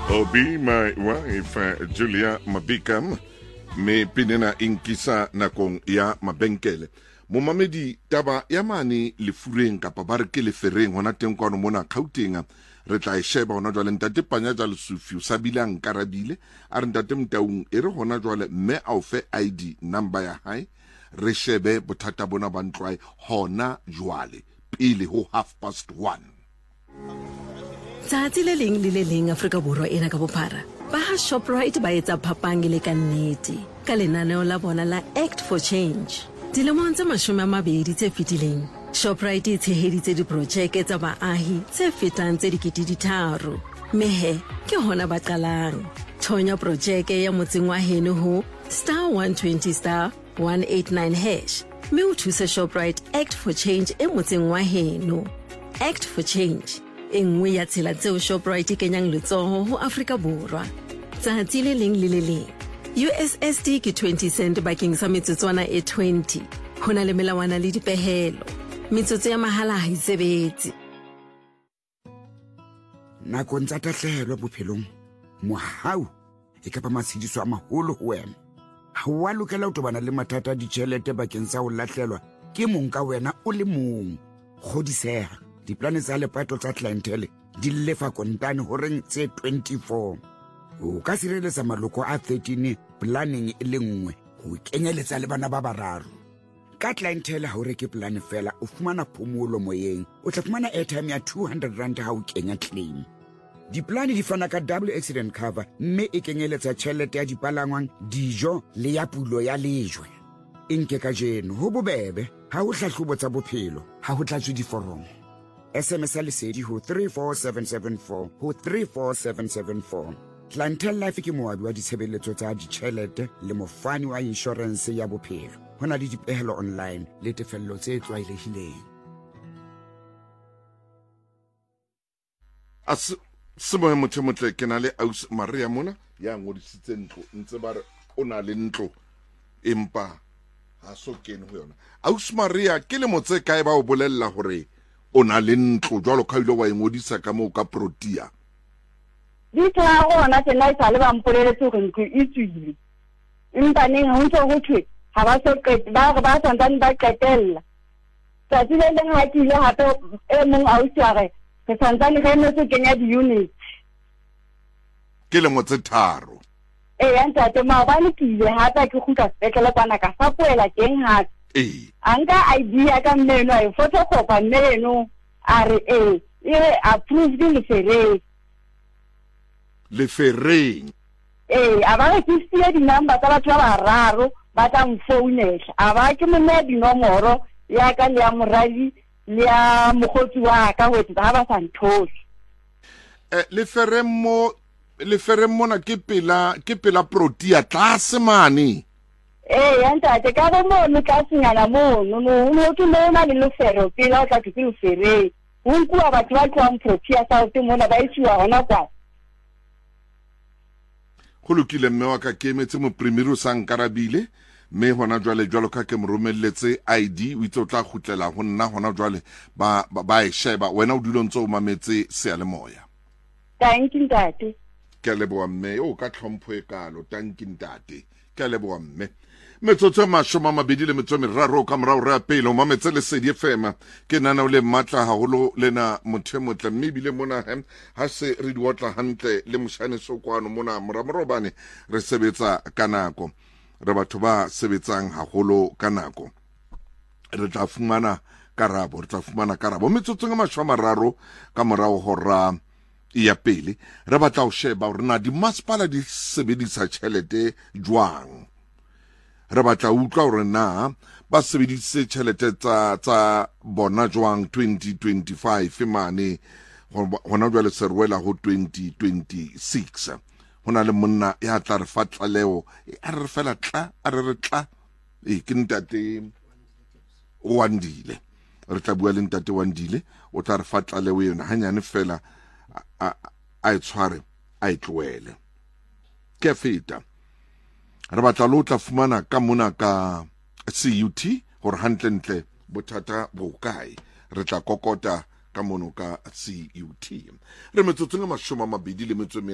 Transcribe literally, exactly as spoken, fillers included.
Obi my wife Julia Mabikam me pinena inkisa nakong ya mabenkele momamedi taba ya mane le fureng kapa ba re ke le fereng hona teng kwa mona Gauteng re tla e sheba hona jwale ntate panya tsa lesufi sa bilang karabile a re ntate mtaung e re hona jwale mme a o fe I D number ya hae re shebe bothata bona ba ntwae hona jwale pele ho half past one. Tsatsi le leng le le leng Afrika Borwa ena ka bophara ba ha Shoprite ba etsa phapang le ka nnete ka lenaneo la bona la Act for Change. Dilemong tse mashome a mabedi tse fetileng Shoprite e tsheheditse diprojeke tsa baahi tse fetang tse dikete di tharo. Mehe ke hona ba qalang thonya projeke ya motseng wa heno ho star one twenty star one eighty-nine hash me o thuse Shoprite Act for Change e motseng wa heno. Act for Change engwe ya tsela tseo Shoprite kenyang letsoho ho Afrika Borwa. Tsatsi le leng le le leng U S S D ke twenty cent bakeng sa metsotswana e twenty. Hona le melawana le dipehelo. Metsotso ya mahala ha isebetse. Nakong tsa tahlehelo bophelong mohau e ka ba masediso a maholo ho wena. Ha wa lokela ho tobana le mathata a ditjhelete bakeng sa ho lahlelwa ke mong ka wena o le mong. Kgodiseha diplane tsa lepato tsa clientele di lefa kontane ho reng tse twenty-four. O ka sireletsa maloko a thirteen planning e le nngwe ho kenyeletsa le bana ba bararo. Ka clientele ha o reke plan fela o fumana phomolo moyeng o tla fumana airtime ya two hundred rand ha o kenya claim. Diplane di fana ka double accident cover mme e kenyeletsa tjhelete ya dipalangwang dijo le ya pulo ya lejwe. Inke ka jeno ho bobebe ha o hlahlobo tsa bophelo ha ho tlatswe diforomo. S M S lesedi ho three four seven seven four ho three four seven seven four. Clientele Life ke moabi wa ditshebeletso tsa ditjhelete le mofani wa insurance ya bophelo. Hona le dipehelo online le tefello tse tlwaelehileng. As sebo motho motle ke na le Aus Maria mona ya ngodisitse ntlo ntse ba re o na le ntlo empa ha so kene ho yona. Aus Maria ke le motse kae ba o bolella hore o na le ntlo jwalo ka ile wa ingodisa ka mo ka Protea. Di tla gona tsena isa le ba mpoleletse go ntlo itswile empa neng ho ntse go thwe ha ba so qet ba ba tsantane ba qetella tsatsi le leng ha ke ile hape e mong ausi a re ke tsantane ga eno se kenya di unit ke le motse tharo e ya ntate ma ba le kile hata ke khutla sepetlele kwana ka sa poela teng ha eh anga idea ka mmeno e photocopy mmeno a re e e approved le fereng le fereng eh a ba re tsie di number tsa batho ba bararo ba tla mfounela a ba ke monna di nomoro ya ka le ya moradi le ya mogotsi wa ka ho tsa ba santhose eh le fereng mo le fereng mona ke pela ke pela Protea tlase mane. Eh ya ntate ka bo mo ka senyana mo no no no ke le na le fero pela o tla ke le fereng o nkua batho ba tla Protea sa o te mona ba itswa hona kwa go lokile mme wa ka ke emetse mo primero sang karabile me hona jwale jwalo ka ke moromelletse I D o itse o tla khutlela ho nna hona jwale ba ba e sheba wena o dilo ntse o mametse se le moya. Thank you ntate. Ke leboa mme o ka tlhompho e kalo thank you ntate ke leboa mme metsotso mashoma mabedi le metso meraro ka morao re apele o mametse le sedi fema ke nana o le matla haholo lena motho motle mme bile mona hem ha se re di wotla hantle le moshane sokwano mona moramorobane re sebetsa kanako re batho ba sebetsang haholo kanako re tla fumana karabo re tla fumana karabo metsotso nga mashoma mararo ka morao hora ya pele re batla o sheba hore na di masepala di sebedisa tjhelete jwang re batla utlwa hore na ba sebedise tjhelete tsa tsa bona jwang twenty twenty-five mane hona jwale serwela ho twenty twenty-six hona le monna ya tla re fatlaleo a re fela tla a re re tla e ke ntate Wandile re tla bua le ntate Wandile o tla re fatlaleo yona hanyane fela a a itshware a itlwele ke feta re batla lo tla fumana ka mona ka C U T hore hantle ntle bothata bo kae re tla kokota ka mono ka C U T re metsotso nga mashoma mabedi le metso